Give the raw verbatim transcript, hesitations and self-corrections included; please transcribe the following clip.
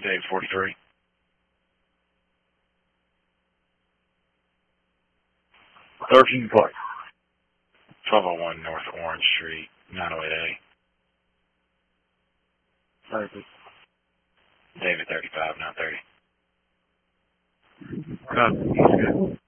Dave forty-three. thirteen Park. twelve oh one North Orange Street, nine oh eight A. Perfect. David thirty-five, not thirty. Copy. He's good.